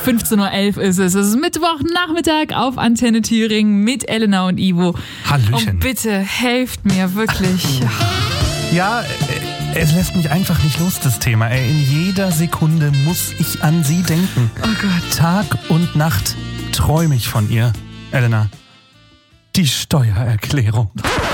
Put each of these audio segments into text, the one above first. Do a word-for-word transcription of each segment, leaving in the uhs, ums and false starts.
fünfzehn Uhr elf ist es. Es ist Mittwochnachmittag auf Antenne Thüringen mit Elena und Ivo. Hallöchen. Und bitte helft mir wirklich. Ja, es lässt mich einfach nicht los, das Thema. Ey, in jeder Sekunde muss ich an Sie denken. Oh Gott. Tag und Nacht träume ich von ihr. Elena, die Steuererklärung.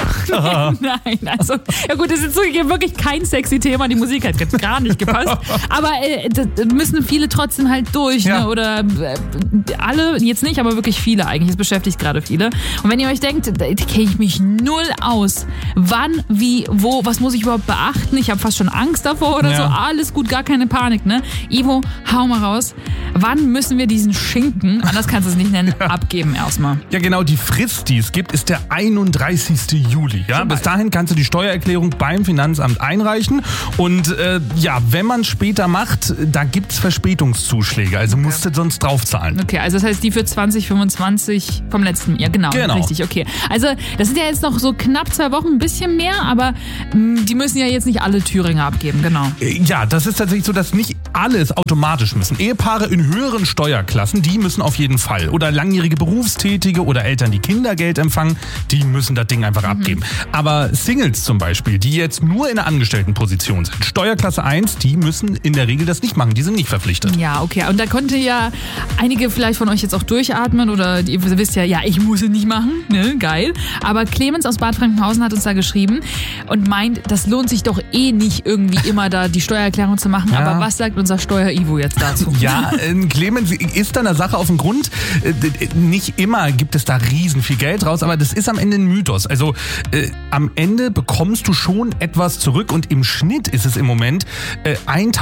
Nein, also, ja gut, das ist wirklich kein sexy Thema, die Musik hat jetzt gar nicht gepasst, aber äh, das müssen viele trotzdem halt durch, ja. ne? Oder äh, alle, jetzt nicht, aber wirklich viele eigentlich, es beschäftigt gerade viele. Und wenn ihr euch denkt, da kenne ich mich null aus, wann, wie, wo, was muss ich überhaupt beachten, ich habe fast schon Angst davor oder ja. so, alles gut, gar keine Panik, ne? Ivo, hau mal raus, wann müssen wir diesen Schinken, anders kannst du es nicht nennen, ja. abgeben erstmal? Ja genau, die Frist, die es gibt, ist der einunddreißigsten Juli. Ja? Bis dahin kannst du die Steuererklärung beim Finanzamt einreichen und äh, ja, wenn man später macht, da gibt es Verspätungszuschläge, also okay. musst du sonst draufzahlen. Okay, also das heißt die für zwanzig fünfundzwanzig vom letzten Jahr, genau, genau. Richtig, okay. Also das sind ja jetzt noch so knapp zwei Wochen, ein bisschen mehr, aber mh, die müssen ja jetzt nicht alle Thüringer abgeben, genau. Ja, das ist tatsächlich so, dass nicht alles automatisch müssen. Ehepaare in höheren Steuerklassen, die müssen auf jeden Fall. Oder langjährige Berufstätige oder Eltern, die Kindergeld empfangen, die müssen das Ding einfach mhm. abgeben. Aber Singles zum Beispiel, die jetzt nur in einer Angestelltenposition sind, Steuerklasse eins, die müssen in der Regel das nicht machen, die sind nicht verpflichtet. Ja, okay. Und da konnte ja einige vielleicht von euch jetzt auch durchatmen oder ihr wisst ja, ja, ich muss es nicht machen, ne, geil. Aber Clemens aus Bad Frankenhausen hat uns da geschrieben und meint, das lohnt sich doch eh nicht irgendwie immer da die Steuererklärung zu machen. Ja. Aber was sagt unser Steuer-Ivo jetzt dazu? Ja, äh, Clemens ist da einer Sache auf den Grund. Äh, nicht immer gibt es da riesen viel Geld raus, aber das ist am Ende ein Mythos. Also äh, am Ende bekommst du schon etwas zurück und im Schnitt ist es im Moment äh,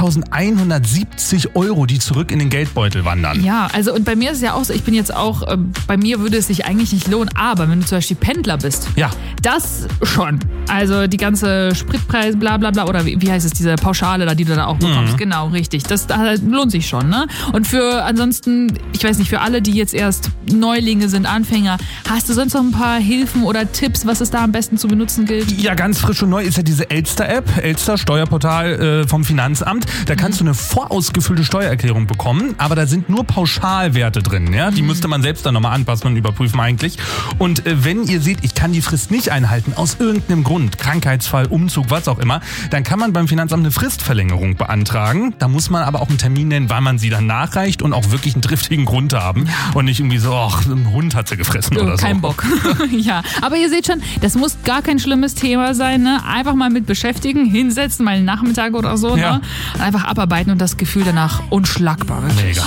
eintausendeinhundertsiebzig Euro, die zurück in den Geldbeutel wandern. Ja, also und bei mir ist es ja auch so, ich bin jetzt auch, äh, bei mir würde es sich eigentlich nicht lohnen, aber wenn du zum Beispiel Pendler bist, ja. das schon. Also die ganze Spritpreis, bla bla bla, oder wie, wie heißt es, diese Pauschale da, die du da auch bekommst. Mhm. Genau, richtig. Das, das lohnt sich schon, ne? Und für ansonsten, ich weiß nicht, für alle, die jetzt erst Neulinge sind, Anfänger, hast du sonst noch ein paar Hilfen oder Tipps, was es da am besten zu benutzen gilt? Ja, ganz frisch und neu ist ja diese Elster-App, Elster, Steuerportal äh, vom Finanzamt. Da kannst mhm. du eine vorausgefüllte Steuererklärung bekommen, aber da sind nur Pauschalwerte drin. Ja? Die mhm. müsste man selbst dann nochmal anpassen und überprüfen eigentlich. Und äh, wenn ihr seht, ich kann die Frist nicht einhalten, aus irgendeinem Grund, Krankheitsfall, Umzug, was auch immer, dann kann man beim Finanzamt eine Fristverlängerung beantragen. Da muss man aber auch einen Termin nennen, wann man sie dann nachreicht und auch wirklich einen triftigen Grund haben. Ja. Und nicht irgendwie so, ach, ein Hund hat sie gefressen oh, oder so. Kein Bock. Ja, aber ihr seht schon, das muss gar kein schlimmes Thema sein. Ne? Einfach mal mit beschäftigen, hinsetzen, mal einen Nachmittag oder so. Ja. Ne? Einfach abarbeiten und das Gefühl danach unschlagbar. Wirklich. Mega.